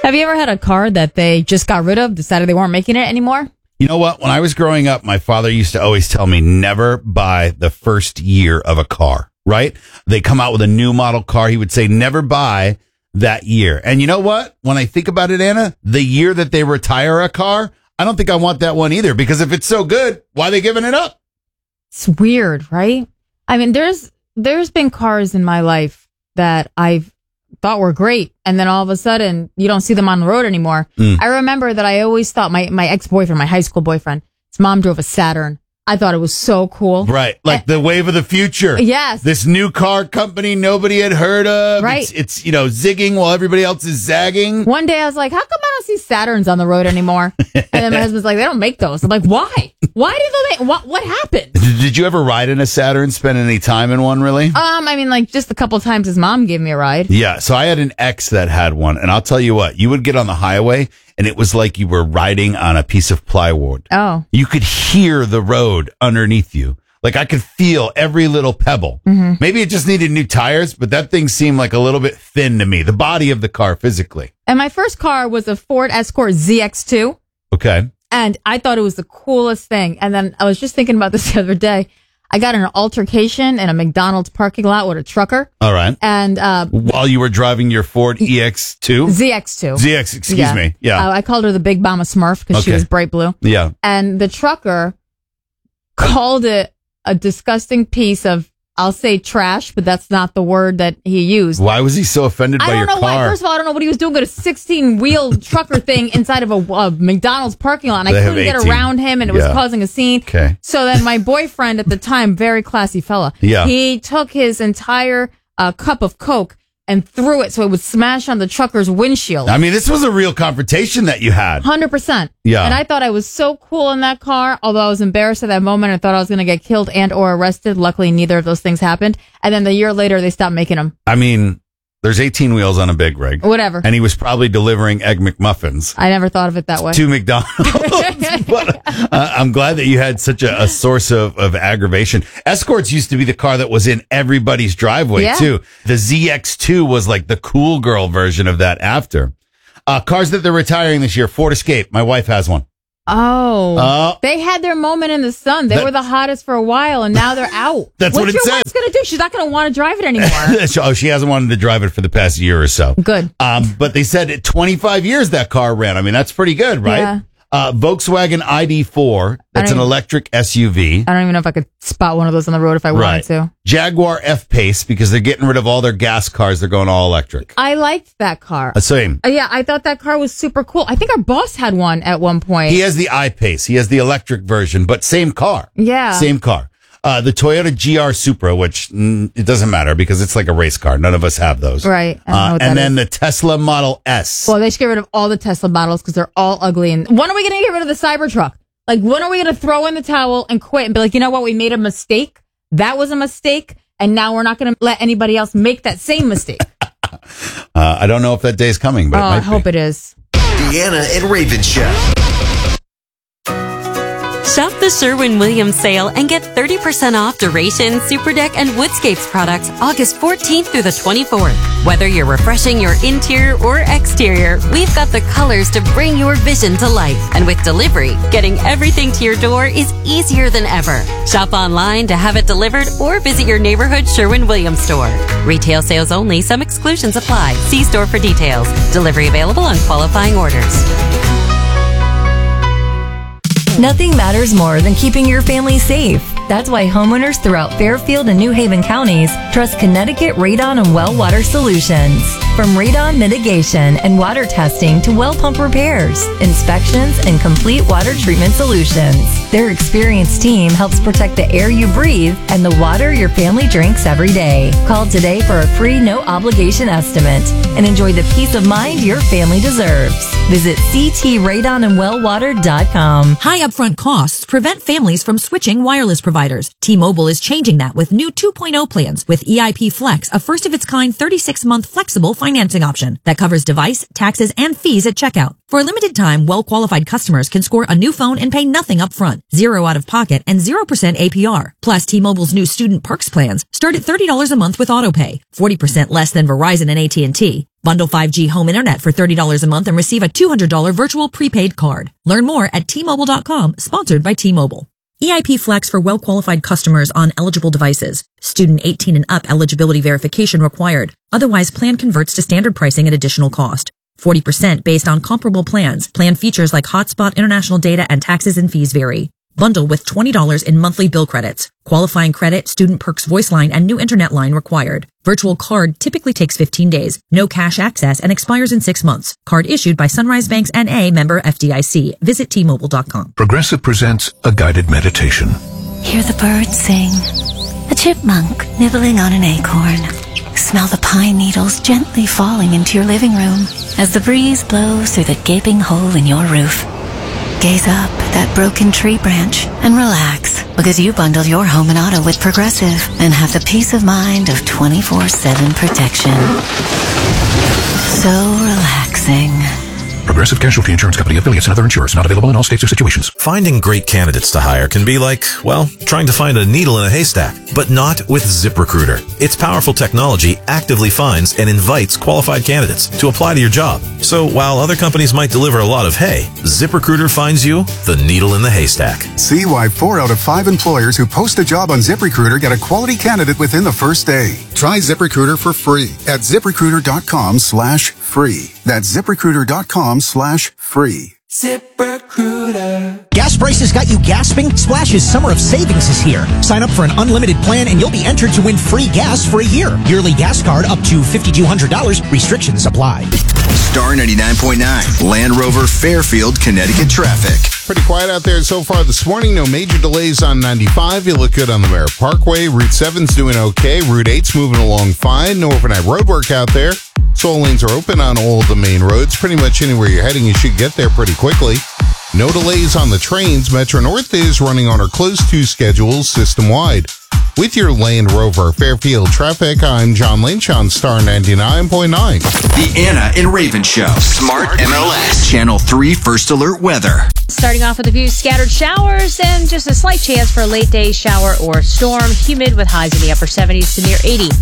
Have you ever had a car that they just got rid of, decided they weren't making it anymore? You know what? When I was growing up, my father used to always tell me never buy the first year of a car, right? They come out with a new model car. He would say never buy that year. And you know what? When I think about it, Anna, the year that they retire a car, I don't think I want that one either, because if it's so good, why are they giving it up? It's weird, right? I mean, there's been cars in my life that I've thought were great, and then all of a sudden you don't see them on the road anymore. I remember that I always thought my ex-boyfriend, my high school boyfriend, his mom drove a Saturn. I thought it was so cool. Right. Like the wave of the future. Yes. This new car company nobody had heard of. Right. It's zigging while everybody else is zagging. One day I was like, how come I don't see Saturns on the road anymore? And then my husband's like, they don't make those. I'm like, why? Why do they make, what happened? Did you ever ride in a Saturn, spend any time in one, really? I mean, like just a couple times his mom gave me a ride. Yeah. So I had an ex that had one, and I'll tell you what, you would get on the highway and it was like you were riding on a piece of plywood. Oh. You could hear the road underneath you. Like I could feel every little pebble. Mm-hmm. Maybe it just needed new tires, but that thing seemed like a little bit thin to me, the body of the car physically. And my first car was a Ford Escort ZX2. Okay. And I thought it was the coolest thing. And then I was just thinking about this the other day. I got in an altercation in a McDonald's parking lot with a trucker. All right. And while you were driving your Ford EX2? ZX2. Excuse me. Yeah. I called her the Big Mama Smurf because she was bright blue. Yeah. And the trucker called it a disgusting piece of, I'll say trash, but that's not the word that he used. Why was he so offended by your car? I don't know why. First of all, I don't know what he was doing with a 16-wheel trucker thing inside of a McDonald's parking lot. And I couldn't get around him, and it was causing a scene. Okay. So then my boyfriend at the time, very classy fella, he took his entire cup of Coke and threw it so it would smash on the trucker's windshield. I mean, this was a real confrontation that you had. 100%. Yeah. And I thought I was so cool in that car, although I was embarrassed at that moment. I thought I was going to get killed and or arrested. Luckily, neither of those things happened. And then the year later, they stopped making them. I mean, there's 18 wheels on a big rig. Whatever. And he was probably delivering Egg McMuffins. I never thought of it that way. To McDonald's. But, I'm glad that you had such a source of aggravation. Escorts used to be the car that was in everybody's driveway, too. The ZX2 was like the cool girl version of that after. Cars that they're retiring this year. Ford Escape. My wife has one. Oh, they had their moment in the sun. They were the hottest for a while, and now they're out. That's what it says. What's your wife going to do? She's not going to want to drive it anymore. She hasn't wanted to drive it for the past year or so. Good. But they said 25 years that car ran. I mean, that's pretty good, right? Yeah. Volkswagen ID4. That's an electric SUV. I don't even know if I could spot one of those on the road if I wanted to. Jaguar F-Pace, because they're getting rid of all their gas cars. They're going all electric. I liked that car. Same. Yeah, I thought that car was super cool. I think our boss had one at one point. He has the I-Pace. He has the electric version, but same car. Yeah. Same car. The Toyota GR Supra, which it doesn't matter because it's like a race car. None of us have those. Right. And then the Tesla Model S. Well, they should get rid of all the Tesla models because they're all ugly. And when are we going to get rid of the Cybertruck? Like, when are we going to throw in the towel and quit and be like, you know what? We made a mistake. That was a mistake. And now we're not going to let anybody else make that same mistake. I don't know if that day's coming, but I hope it is. Deanna and Raven Show. Shop the Sherwin-Williams sale and get 30% off Duration, Superdeck, and Woodscapes products August 14th through the 24th. Whether you're refreshing your interior or exterior, we've got the colors to bring your vision to life. And with delivery, getting everything to your door is easier than ever. Shop online to have it delivered or visit your neighborhood Sherwin-Williams store. Retail sales only. Some exclusions apply. See store for details. Delivery available on qualifying orders. Nothing matters more than keeping your family safe. That's why homeowners throughout Fairfield and New Haven counties trust Connecticut Radon and Well Water Solutions. From radon mitigation and water testing to well pump repairs, inspections, and complete water treatment solutions, their experienced team helps protect the air you breathe and the water your family drinks every day. Call today for a free no-obligation estimate and enjoy the peace of mind your family deserves. Visit ctradonandwellwater.com. High upfront costs prevent families from switching wireless providers. T-Mobile is changing that with new 2.0 plans with EIP Flex, a first-of-its-kind 36-month flexible financing option that covers device, taxes, and fees at checkout. For a limited time, well-qualified customers can score a new phone and pay nothing up front, 0 out of pocket, and 0% APR. Plus, T-Mobile's new student perks plans start at $30 a month with autopay, 40% less than Verizon and AT&T. Bundle 5G home internet for $30 a month and receive a $200 virtual prepaid card. Learn more at T-Mobile.com, sponsored by T-Mobile. EIP Flex for well-qualified customers on eligible devices. Student 18 and up eligibility verification required. Otherwise, plan converts to standard pricing at additional cost. 40% based on comparable plans. Plan features like hotspot, international data, and taxes and fees vary. Bundle with $20 in monthly bill credits. Qualifying credit, student perks voice line, and new internet line required. Virtual card typically takes 15 days. No cash access and expires in 6 months. Card issued by Sunrise Banks N.A. member FDIC. Visit T-Mobile.com. Progressive presents a guided meditation. Hear the birds sing. A chipmunk nibbling on an acorn. Smell the pine needles gently falling into your living room as the breeze blows through the gaping hole in your roof. Gaze up at that broken tree branch and relax, because you bundled your home and auto with Progressive and have the peace of mind of 24/7 protection. So relaxing. Progressive Casualty Insurance Company, affiliates, and other insurers. Not available in all states or situations. Finding great candidates to hire can be like, well, trying to find a needle in a haystack, but not with ZipRecruiter. Its powerful technology actively finds and invites qualified candidates to apply to your job. So while other companies might deliver a lot of hay, ZipRecruiter finds you the needle in the haystack. See why 4 out of 5 employers who post a job on ZipRecruiter get a quality candidate within the first day. Try ZipRecruiter for free at ZipRecruiter.com/free. That's ZipRecruiter.com/free. ZipRecruiter. Gas prices got you gasping? Splash's Summer of Savings is here. Sign up for an unlimited plan and you'll be entered to win free gas for a year. Yearly gas card up to $5,200. Restrictions apply. Star 99.9, Land Rover, Fairfield, Connecticut traffic. Pretty quiet out there so far this morning. No major delays on 95. You look good on the Merritt Parkway. Route 7's doing okay. Route 8's moving along fine. No overnight road work out there. So all lanes are open on all the main roads. Pretty much anywhere you're heading, you should get there pretty quickly. No delays on the trains. Metro North is running on our close to schedule system-wide. With your Land Rover Fairfield traffic, I'm John Lynch on Star 99.9. The Anna and Raven Show. Smart MLS. Channel 3 First Alert Weather. Starting off with a few scattered showers and just a slight chance for a late day shower or storm. Humid with highs in the upper 70s to near 80.